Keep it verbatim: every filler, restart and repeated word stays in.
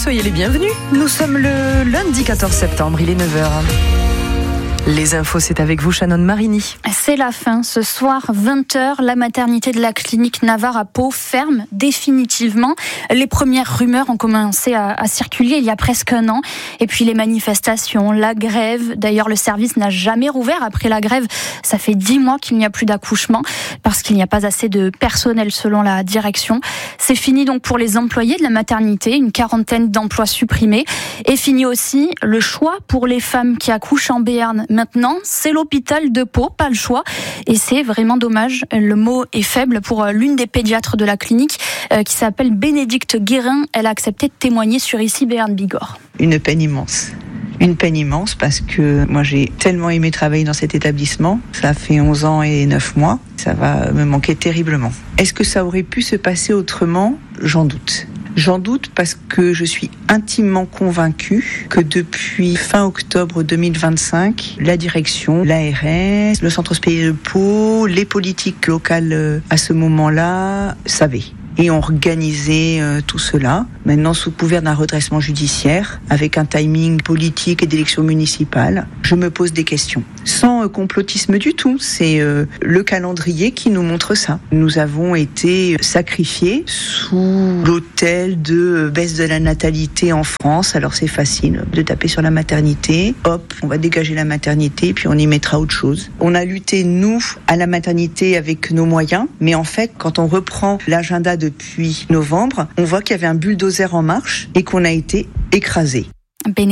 soyez les bienvenus. Nous sommes le lundi quatorze septembre, il est neuf heures. Les infos, c'est avec vous, Shannon Marini. C'est la fin. Ce soir, vingt heures, la maternité de la clinique Navarre à Pau ferme définitivement. Les premières rumeurs ont commencé à, à circuler il y a presque un an. Et puis les manifestations, la grève. D'ailleurs, le service n'a jamais rouvert après la grève. Ça fait dix mois qu'il n'y a plus d'accouchement parce qu'il n'y a pas assez de personnel selon la direction. C'est fini donc pour les employés de la maternité, une quarantaine d'emplois supprimés. Et fini aussi le choix pour les femmes qui accouchent en Béarn. Maintenant, c'est l'hôpital de Pau, pas le choix. Et c'est vraiment dommage. Le mot est faible pour l'une des pédiatres de la clinique euh, qui s'appelle Bénédicte Guérin. Elle a accepté de témoigner sur Ici Béarn Bigorre. Une peine immense. Une peine immense parce que moi j'ai tellement aimé travailler dans cet établissement. Ça fait onze ans et neuf mois. Ça va me manquer terriblement. Est-ce que ça aurait pu se passer autrement ? J'en doute. J'en doute parce que je suis intimement convaincue que depuis fin octobre deux mille vingt-cinq, la direction, l'A R S, le centre hospitalier de Pau, les politiques locales à ce moment-là savaient et ont organisé euh, tout cela, maintenant sous couvert d'un redressement judiciaire, avec un timing politique et d'élections municipales. Je me pose des questions. Sans euh, complotisme du tout, c'est euh, le calendrier qui nous montre ça. Nous avons été sacrifiés sous l'autel de baisse de la natalité en France. Alors c'est facile de taper sur la maternité. Hop, on va dégager la maternité, puis on y mettra autre chose. On a lutté, nous, à la maternité avec nos moyens, mais en fait, quand on reprend l'agenda de depuis novembre, on voit qu'il y avait un bulldozer en marche et qu'on a été écrasé.